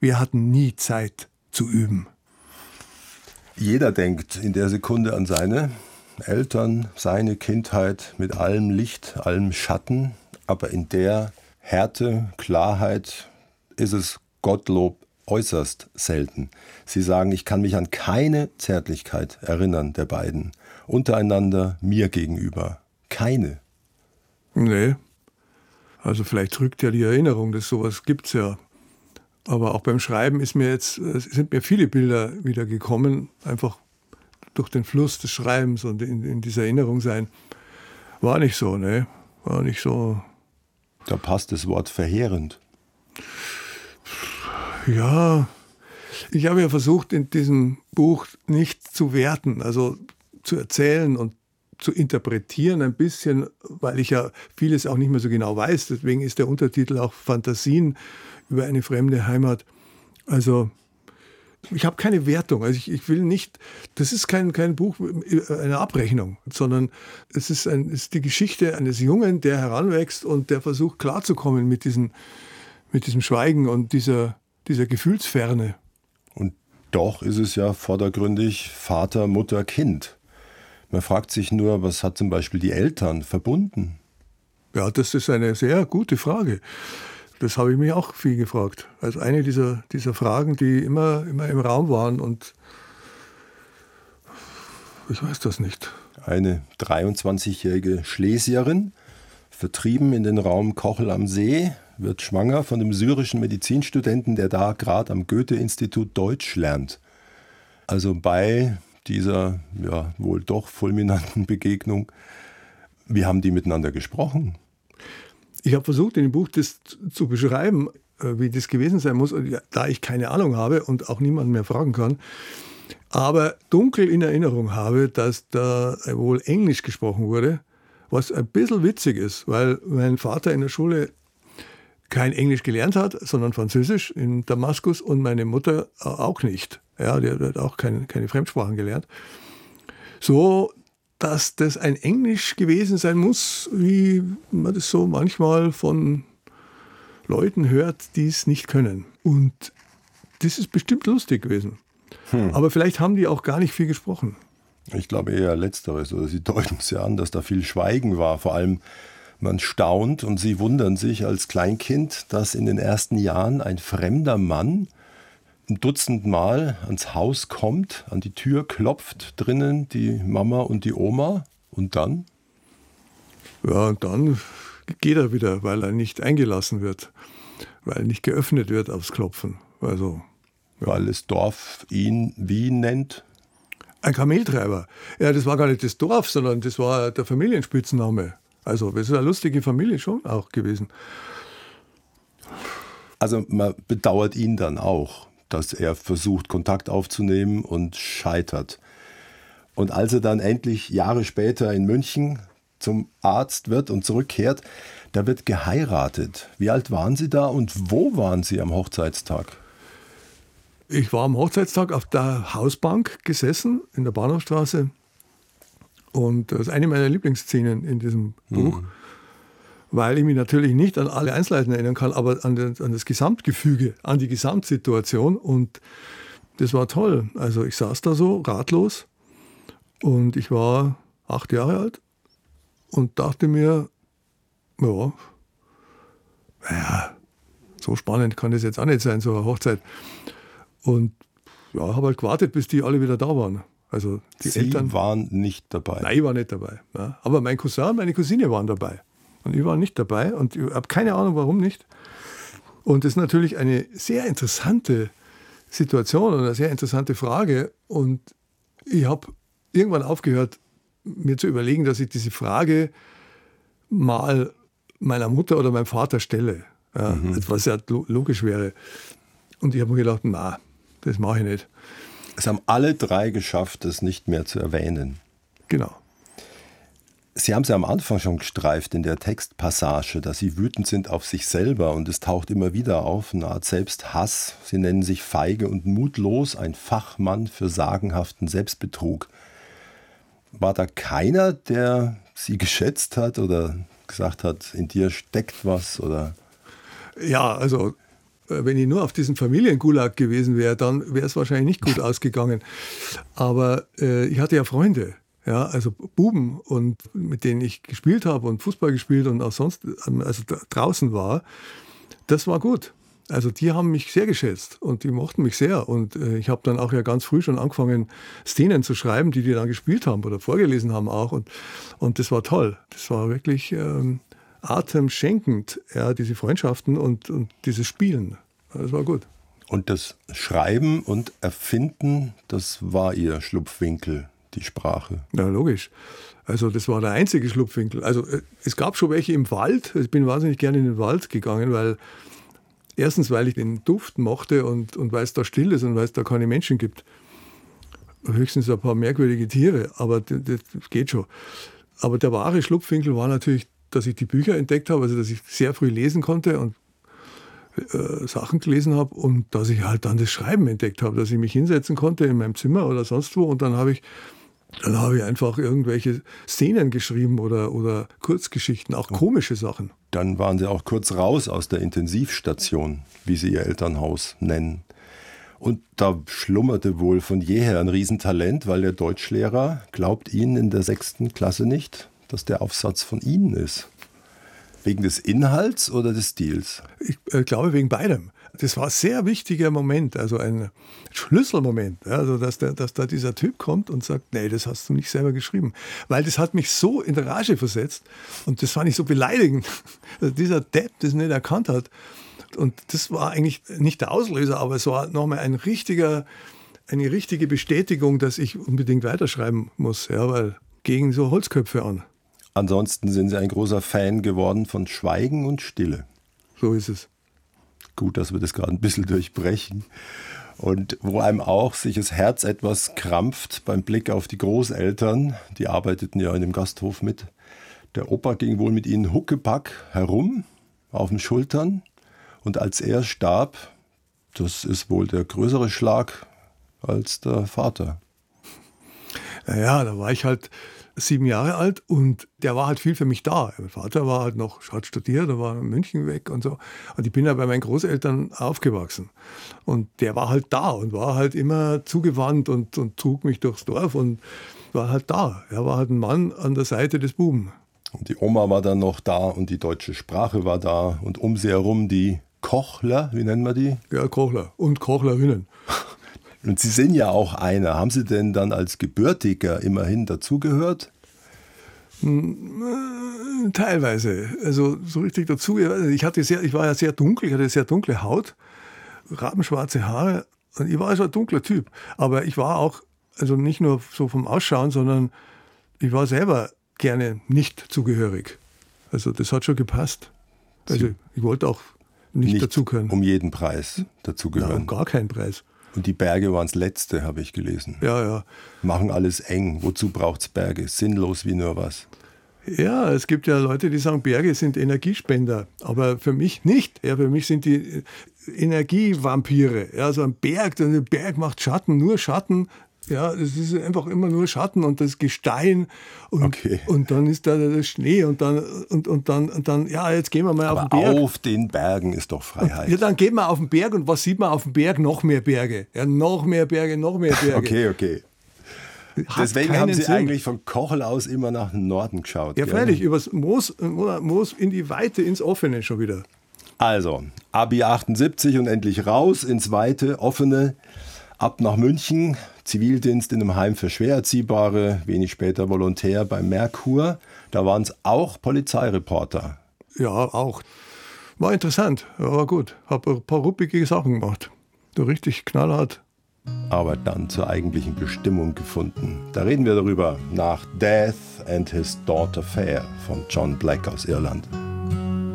Wir hatten nie Zeit zu üben. Jeder denkt in der Sekunde an seine Eltern, seine Kindheit mit allem Licht, allem Schatten. Aber in der Härte, Klarheit ist es Gottlob äußerst selten. Sie sagen, ich kann mich an keine Zärtlichkeit erinnern der beiden. Untereinander, mir gegenüber. Keine. Nee. Also vielleicht drückt ja die Erinnerung, dass sowas gibt's ja. Aber auch beim Schreiben sind mir viele Bilder wieder gekommen, einfach durch den Fluss des Schreibens und in dieser Erinnerung sein. War nicht so, ne? War nicht so. Da passt das Wort verheerend. Ja, ich habe ja versucht, in diesem Buch nicht zu werten, also zu erzählen und zu interpretieren ein bisschen, weil ich ja vieles auch nicht mehr so genau weiß. Deswegen ist der Untertitel auch Fantasien über eine fremde Heimat. Also ich habe keine Wertung. Also ich will nicht, das ist kein Buch einer Abrechnung, sondern es ist die Geschichte eines Jungen, der heranwächst und der versucht klarzukommen mit diesem Schweigen und dieser Gefühlsferne. Und doch ist es ja vordergründig Vater, Mutter, Kind. Man fragt sich nur, was hat zum Beispiel die Eltern verbunden? Ja, das ist eine sehr gute Frage. Das habe ich mich auch viel gefragt. Also eine dieser Fragen, die immer im Raum waren und ich weiß das nicht. Eine 23-jährige Schlesierin, vertrieben in den Raum Kochel am See, wird schwanger von dem syrischen Medizinstudenten, der da gerade am Goethe-Institut Deutsch lernt. Also bei dieser ja wohl doch fulminanten Begegnung, wie haben die miteinander gesprochen? Ich habe versucht, in dem Buch das zu beschreiben, wie das gewesen sein muss, da ich keine Ahnung habe und auch niemanden mehr fragen kann, aber dunkel in Erinnerung habe, dass da wohl Englisch gesprochen wurde, was ein bisschen witzig ist, weil mein Vater in der Schule kein Englisch gelernt hat, sondern Französisch in Damaskus und meine Mutter auch nicht. Ja, die hat auch keine Fremdsprachen gelernt. So, dass das ein Englisch gewesen sein muss, wie man das so manchmal von Leuten hört, die es nicht können. Und das ist bestimmt lustig gewesen. Aber vielleicht haben die auch gar nicht viel gesprochen. Ich glaube eher Letzteres. Oder sie deuten es ja an, dass da viel Schweigen war. Vor allem, man staunt und sie wundern sich als Kleinkind, dass in den ersten Jahren ein fremder Mann ein Dutzend Mal ans Haus kommt, an die Tür klopft, drinnen die Mama und die Oma und dann? Ja, und dann geht er wieder, weil er nicht eingelassen wird, weil nicht geöffnet wird aufs Klopfen. Also, ja. Weil das Dorf ihn wie nennt? Ein Kameltreiber. Ja, das war gar nicht das Dorf, sondern das war der Familienspitzname. Also, das ist eine lustige Familie schon auch gewesen. Also, man bedauert ihn dann auch, dass er versucht, Kontakt aufzunehmen und scheitert. Und als er dann endlich Jahre später in München zum Arzt wird und zurückkehrt, da wird geheiratet. Wie alt waren Sie da und wo waren Sie am Hochzeitstag? Ich war am Hochzeitstag auf der Hausbank gesessen in der Bahnhofstraße und das ist eine meiner Lieblingsszenen in diesem Buch, weil ich mich natürlich nicht an alle Einzelheiten erinnern kann, aber an das Gesamtgefüge, an die Gesamtsituation und das war toll. Also ich saß da so ratlos und ich war 8 Jahre alt und dachte mir, ja, so spannend kann das jetzt auch nicht sein, so eine Hochzeit. Und ja, habe halt gewartet, bis die alle wieder da waren. Also die Sie Eltern waren nicht dabei? Nein, ich war nicht dabei. Ja. Aber mein Cousin und meine Cousine waren dabei. Und ich war nicht dabei und ich habe keine Ahnung, warum nicht. Und das ist natürlich eine sehr interessante Situation und eine sehr interessante Frage. Und ich habe irgendwann aufgehört, mir zu überlegen, dass ich diese Frage mal meiner Mutter oder meinem Vater stelle. Ja, was ja logisch wäre. Und ich habe mir gedacht, na, das mache ich nicht. Es haben alle 3 geschafft, es nicht mehr zu erwähnen. Genau. Sie haben es ja am Anfang schon gestreift in der Textpassage, dass Sie wütend sind auf sich selber und es taucht immer wieder auf, eine Art Selbsthass. Sie nennen sich feige und mutlos, ein Fachmann für sagenhaften Selbstbetrug. War da keiner, der Sie geschätzt hat oder gesagt hat, in dir steckt was? Oder? Ja, also Wenn ich nur auf diesem Familiengulag gewesen wäre, dann wäre es wahrscheinlich nicht gut ausgegangen. Aber ich hatte ja Freunde, ja, also Buben, und mit denen ich gespielt habe und Fußball gespielt und auch sonst, also draußen war. Das war gut. Also die haben mich sehr geschätzt und die mochten mich sehr. Und ich habe dann auch ja ganz früh schon angefangen, Szenen zu schreiben, die dann gespielt haben oder vorgelesen haben auch. Und das war toll. Das war wirklich atemschenkend, ja, diese Freundschaften und dieses Spielen. Das war gut. Und das Schreiben und Erfinden, das war Ihr Schlupfwinkel, die Sprache? Ja, logisch. Also das war der einzige Schlupfwinkel. Also es gab schon welche im Wald. Ich bin wahnsinnig gerne in den Wald gegangen, weil ich den Duft mochte und weil es da still ist und weil es da keine Menschen gibt. Höchstens ein paar merkwürdige Tiere, aber das geht schon. Aber der wahre Schlupfwinkel war natürlich, dass ich die Bücher entdeckt habe, also dass ich sehr früh lesen konnte und Sachen gelesen habe und dass ich halt dann das Schreiben entdeckt habe, dass ich mich hinsetzen konnte in meinem Zimmer oder sonst wo und dann habe ich einfach irgendwelche Szenen geschrieben oder Kurzgeschichten, auch komische Sachen. Dann waren Sie auch kurz raus aus der Intensivstation, wie Sie Ihr Elternhaus nennen. Und da schlummerte wohl von jeher ein Riesentalent, weil der Deutschlehrer glaubt Ihnen in der 6. Klasse nicht, dass der Aufsatz von Ihnen ist. Wegen des Inhalts oder des Stils? Ich glaube wegen beidem. Das war ein sehr wichtiger Moment, also ein Schlüsselmoment, also dass da dieser Typ kommt und sagt, nee, das hast du nicht selber geschrieben. Weil das hat mich so in Rage versetzt und das fand ich so beleidigend, dass dieser Depp das nicht erkannt hat. Und das war eigentlich nicht der Auslöser, aber es war nochmal eine richtige Bestätigung, dass ich unbedingt weiterschreiben muss, ja, weil gegen so Holzköpfe an. Ansonsten sind Sie ein großer Fan geworden von Schweigen und Stille. So ist es. Gut, dass wir das gerade ein bisschen durchbrechen. Und wo einem auch sich das Herz etwas krampft beim Blick auf die Großeltern, die arbeiteten ja in dem Gasthof mit. Der Opa ging wohl mit ihnen huckepack herum auf den Schultern. Und als er starb, das ist wohl der größere Schlag als der Vater. Naja, da war ich halt 7 Jahre alt und der war halt viel für mich da. Mein Vater war halt hat studiert, er war in München weg und so. Und ich bin ja bei meinen Großeltern aufgewachsen. Und der war halt da und war halt immer zugewandt und trug mich durchs Dorf und war halt da. Er war halt ein Mann an der Seite des Buben. Und die Oma war dann noch da und die deutsche Sprache war da und um sie herum die Kochler, wie nennen wir die? Ja, Kochler und Kochlerinnen. Und Sie sind ja auch einer. Haben Sie denn dann als Gebürtiger immerhin dazugehört? Teilweise. Also so richtig dazu. Ich war ja sehr dunkel, ich hatte sehr dunkle Haut, rabenschwarze Haare und ich war also ein dunkler Typ. Aber ich war auch, also nicht nur so vom Ausschauen, sondern ich war selber gerne nicht zugehörig. Also das hat schon gepasst. Also ich wollte auch nicht dazugehören. Um jeden Preis dazugehören? Nein, um gar keinen Preis. Und die Berge waren das Letzte, habe ich gelesen. Ja, ja. Machen alles eng. Wozu braucht es Berge? Sinnlos wie nur was. Ja, es gibt ja Leute, die sagen, Berge sind Energiespender. Aber für mich nicht. Ja, für mich sind die Energievampire. Ja, so ein Berg macht Schatten, nur Schatten. Ja, es ist einfach immer nur Schatten und das Gestein und dann ist da der Schnee und dann ja, jetzt gehen wir mal auf den Berg. Auf den Bergen ist doch Freiheit. Ja, dann geht man auf den Berg und was sieht man auf dem Berg? Noch mehr Berge. Ja, noch mehr Berge, noch mehr Berge. Okay. Deswegen haben Sie eigentlich von Kochel aus immer nach Norden geschaut. Ja, freilich, übers Moos in die Weite, ins Offene schon wieder. Also, Abi 78 und endlich raus ins Weite, Offene, ab nach München, Zivildienst in einem Heim für Schwererziehbare, wenig später Volontär beim Merkur. Da waren es auch Polizeireporter. Ja, auch. War interessant, war gut. Hab ein paar ruppige Sachen gemacht. So richtig knallhart. Aber dann zur eigentlichen Bestimmung gefunden. Da reden wir darüber nach Death and His Daughter Fair von John Black aus Irland.